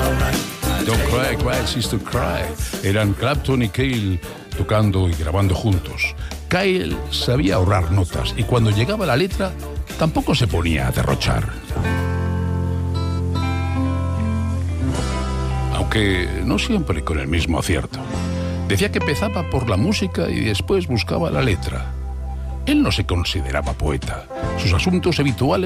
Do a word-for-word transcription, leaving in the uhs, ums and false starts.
Don't Cry, Cry, Sister Cry. Eran Clapton y Cale tocando y grabando juntos. Cale sabía ahorrar notas y cuando llegaba la letra tampoco se ponía a derrochar. Aunque no siempre con el mismo acierto. Decía que empezaba por la música y después buscaba la letra. Él no se consideraba poeta. Sus asuntos habituales